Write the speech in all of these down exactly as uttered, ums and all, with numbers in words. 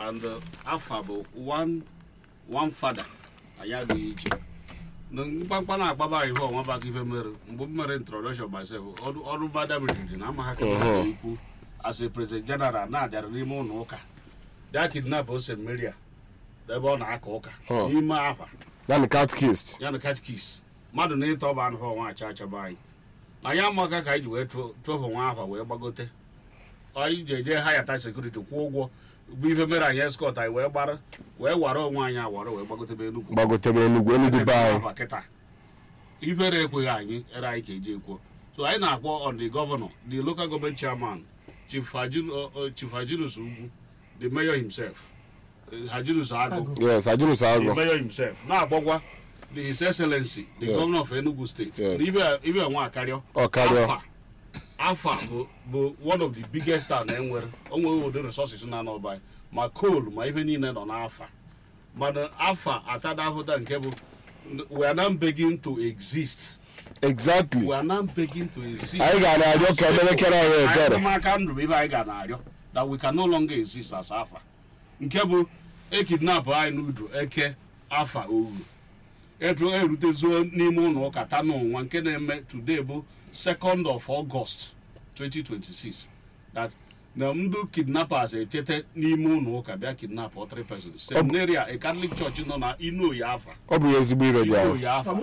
and uh, afa bụ one one father anyị adịghị iche na mkpamkpa na-agbaba ihe ọnwa baka ife mere mgbe m mere introduction myself ọrụ badabiriri na ama ha ka ikwu as a president general na-adịara n'ime ụlọ ụka bịa kidnap ose mmeria ebe ọ na-aka ụka n'ime afa ya na catechist ya na catechist mmadụ na ịta ọba anụfọ nwa acha achaba anyị na ya amaka ka anyị ji wee tụọbụ nwa afa wee gbagote anyị ji eje ha yata sekuriti kwụọ ụgwọ bụ ife mere anyị eskọt anyị wee gbara wee wara onwe anyị awara wee gbagotebe Enugu gbagotebe Enugu Enugu be anyị kịta ibere ekweghị anyị ere anyị ka eji ekwuo so anyị na-akpọ on the governor the local government chairman Chief Hajinus Ugwu the mayor himself Hajinus Agu yes Hajinus Agu the mayor himself na-akpọkwa the His Excellency the yes. governor of Enugu State yes. ibe nwa akarịọ ọkarịọ afa bụ bụ one of the biggest town enwere onwe ụdị resources na n'ọba ma coal ma ife niile nọ n'afa mana afa atadahụta nke bụ we are now beginning to exist exactly we are now beginning to exist anyị ga na-arịọ ka emelekere anyị ebere maka ndụ bụ ibe anyị ga na-arịọ that we can no longer exist as afa nke bụ ekidnap anyị n'udu eke afa oru etu erutezuo n'ime ụlọ ụka taa n'ụwa nke na-eme today bụ second of August twenty twenty-six that na ndị kidnappers echete n'ime ụlọ ụka bịa kidnap three persons seminaria a Catholic church nọ na Inoyi afa ọ bụ ezigbo ire dị Inoyi afa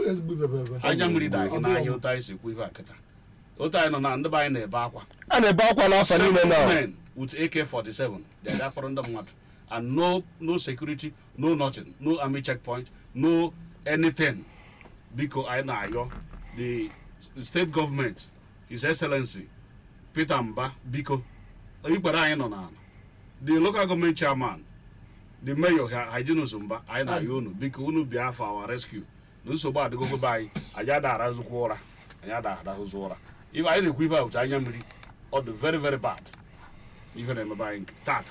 anya mmiri da anyị n'anya ụta anyị si ekwu ife akịta ụta anyị nọ na ndị be anyị na-ebe akwa a na-ebe akwa n'afa niile na men with A K forty-seven they are akpọrọ ndị mmadụ and no no security no nothing no army checkpoint no anything biko anyị na-ayọ the state government His Excellency Peter Mba biko ikpere anyị nọ n'ala the local government chairman the mayor Hajinus Mba anyị na-ayọ unu biko unu bịa for our rescue na nsogbu adịgogo be anyị anyị ada arazụkwa ụra anyị ada adahụzụ ụra ibe anyị na-ekwu ibe otu anya mmiri ọ dị very very bad ife na-emebe anyị tata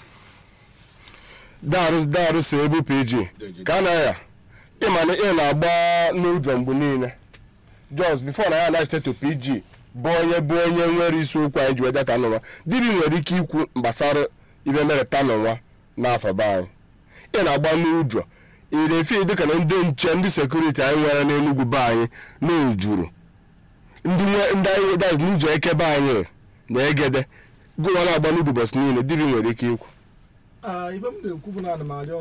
darụ darụ si ebu P G ka na ya ịma na ị na-agba n'ụjọ mgbe niile just before na ya na state to P G bụ onye bụ onye nwere isiokwu anyị ji wee data n'ụwa dịrị nwere ike ikwu gbasara ibe mere taa n'ụwa n'afọ be anyị ị na-agba n'ụjọ irefi dịka na ndị nche ndị sekuriti anyị nwere n'Enugu be anyị n'ujuru ndị ndị anyị wedaz n'ụjọ eke be anyị na-egede gụwa na-agba n'ụjọ ụbọchị niile dịrị nwere ike ikwu ibe m na-ekwu bụ na ana m arịọ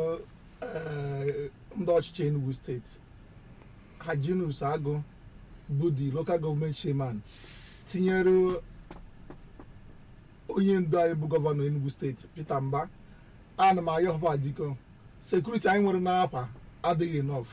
ndị ọchịchị Enugu steeti Hajinus Agu bụ the local government chairman tinyere onye ndu anyị bụ gọvanọ Enugu steeti Peter Mba ana m ayọ họpa dịko sekuriti anyị nwere n'afa adịghị enough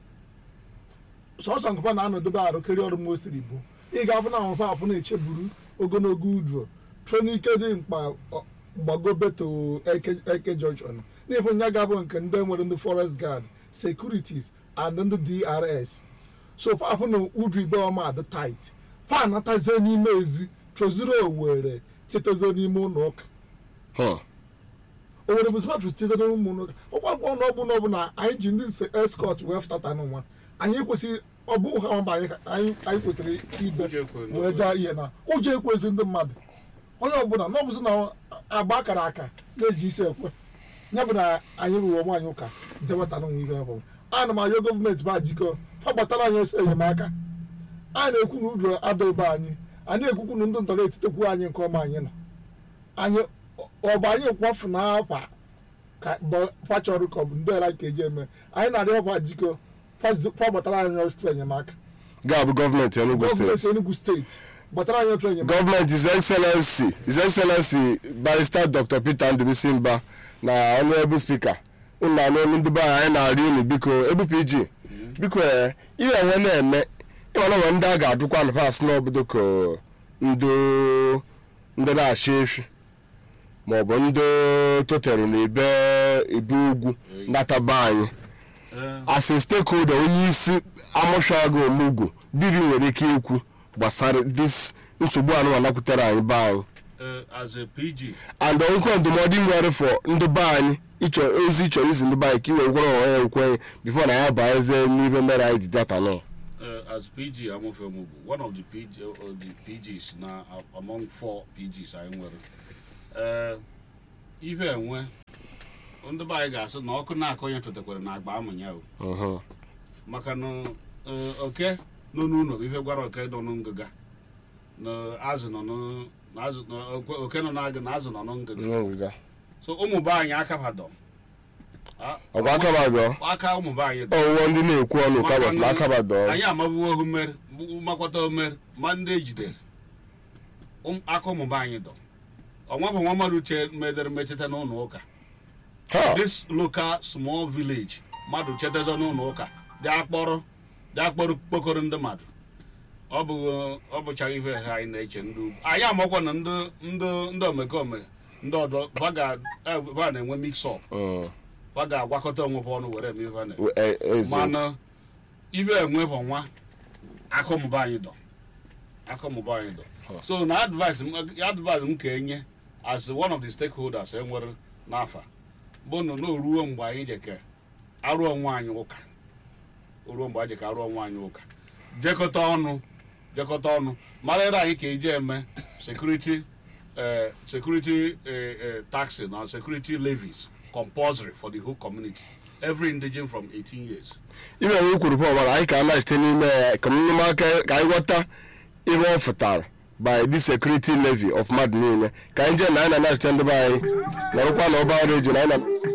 sọsọ nkụpa na-anọdobe arụ karịa ọrụ mostri bụ ị ga-afụ na ahụpa apụ na-echeburu ogologo uduo tụọ n'ike dị mkpa gbagobeto eke junction n'ihu nya ga-abụ nke ndị nwere ndị forest guard securities and ndị D R S so apụ na udu ibe ọma adị tight pa anatazie n'ime ezi choziri Owerri tetozie n'ime ụlọ ụka Owerri bụ sipatụ tete n'ime ụlọ ụka ọkwa na ọ bụ na ọ bụ na anyị ji ndị escort wee fụtata n'ụwa anyị kwesịrị ọ bụ ha mba anyị kwesịrị ibe wee jaa ihe na ụjọ ekwezi ndị mmadụ onye ọbụla na ọ bụzi na agba akara aka na-eji isi ekwe ya bụ na anyị rụrụ onwe anyị ụka jeweta n'ụwa ibe ahụ ana m ayọ gọọmenti ba jikọ ha gbatara anyị ọsọ enyemaka a na-ekwu na ụjọ adịbe anyị anyị ekwukwu na ndị ntọrọ etitekwu anyị nke ọma anyị nọ anyị ọ bụ anyị kwafu n'akwa ka fachọrụ ka ọ bụ ndị ọla ka eji eme anyị na-arịọ ọba jikọ pa gbatara anyị ọsọ enyemaka ga-abụ gọọmenti Enugu steeti gbatara anyị ọsọ enyemaka gọọmenti His Excellency His Excellency Barrister Doctor Peter Ndubisi Mba na Honorable Speaker ụlọ anụ ndị be anyị na-arị unu biko ebu P G biko ihe enwe na-eme ịmana nwe ndị a ga-ajụkwa na pas n'obodo ka ndị na-achị efi maọbụ ndị totere na ebe ebe ugwu nataba anyị as a stakeholder onye isi amụshago Onugwu dịrị nwere ike ikwu gbasara dis nsogbu anụ anakwutere anyị be anyị as a P G and ọnwụkọ ndụmọdụ nwere for ndị be anyị ịchọ ozi ịchọ izi ndị be anyị ka iwe gwara onwe ya nkwenye before na ya baeze n'ibe mere anyị ji data nọ as P G Amofemubu one of the P G or the P Gs na among four P Gs anyị nwere uh, ibe enwe ndị be anyị ga-asị na ọkụ na-akọ ya tụtakwara na agba amụ ya o maka na oke nọ n'ụlọ bụ ife gwara oke nọ n'ngịga na azụ nọ oke nọ n'agụ na azụ nọ n'ngịga so ụmụ be anyị akabadọ ọgwa akabadọ aka ụmụ be anyị dọ ọwụwa ndị na-ekwu ọnụ kabas na akabadọ anyị amabuo ohu mere makwata omer ma ndị ejidere aka ụmụ be anyị dọ ọnwa bụ nwa mmadụ che medere mecheta n'ụlọ ụka this local small village mmadụ chetazọ n'ụlọ ụka dị akpọrọ dị akpọrọ kpokọrọ ndị mmadụ ọ bụ ọ bụchaghị ihe ha anyị na-eche ndị ugwu anyị amakwa na ndị ndị ndị omekome ndị ọdọ ba na-enwe mix up ba ga-agwakọta onwe ha ọnụ were eme ihe na mana ibe enwe bụ nwa akụmụba anyị dọ akụmụba anyị dọ so na advice advice m ka enye as one of the stakeholders enwere n'afa bụ na n'oruo mgbe anyị jeke arụ onwe anyị ụka oruo mgbe anyị jeke arụ onwe anyị ụka jekọta ọnụ jekọta ọnụ mara ere anyị ka eji eme security security taxing na security levies compulsory for the whole community every indigent from eighteen years. Ibe anyị kwuru pọ mara anyị ka a na-esite n'ime ka m aka ka anyị ghọta ihe ọ fụtara by the security levy of mmadụ niile ka anyị jee na anyị na-anachite ndị be anyị nọrụkwa na ọba redio na anyị na